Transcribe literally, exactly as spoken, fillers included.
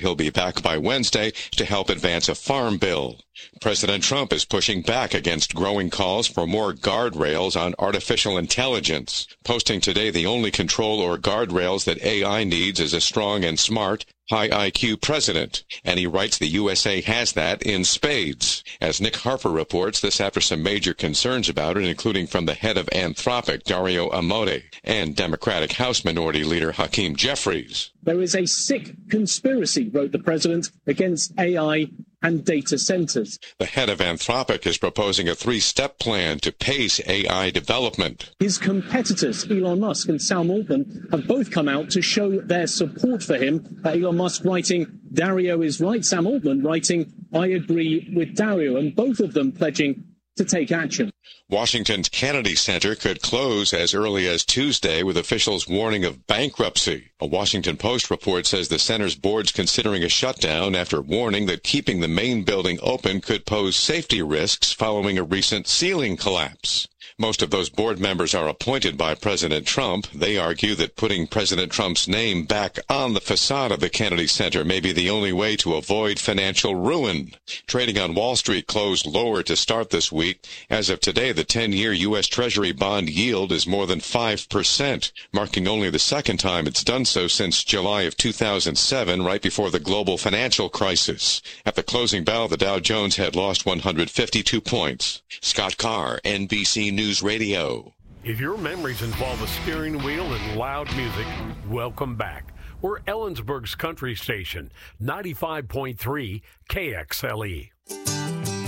he'll be back by Wednesday to help advance a farm bill. President Trump is pushing back against growing calls for more guardrails on artificial intelligence, posting today the only control or guardrails that A I needs is a strong and smart, high I Q president. And he writes the U S A has that in spades. As Nick Harper reports, this after some major concerns about it, including from the head of Anthropic, Dario Amodei, and Democratic House Minority Leader Hakeem Jeffries. There is a sick conspiracy, wrote the president, against A I and data centers. The head of Anthropic is proposing a three-step plan to pace A I development. His competitors, Elon Musk and Sam Altman, have both come out to show their support for him. Uh, Elon Musk writing, Dario is right. Sam Altman writing, I agree with Dario. And both of them pledging to take action. Washington's Kennedy Center could close as early as Tuesday, with officials warning of bankruptcy. A Washington Post report says the center's board's considering a shutdown after warning that keeping the main building open could pose safety risks following a recent ceiling collapse. Most of those board members are appointed by President Trump. They argue that putting President Trump's name back on the facade of the Kennedy Center may be the only way to avoid financial ruin. Trading on Wall Street closed lower to start this week. As of today, the ten-year U S Treasury bond yield is more than five percent, marking only the second time it's done so since July of two thousand seven, right before the global financial crisis. At the closing bell, the Dow Jones had lost one hundred fifty-two points. Scott Carr, N B C News Radio. If your memories involve a steering wheel and loud music, welcome back. We're Ellensburg's country station, ninety-five point three K X L E.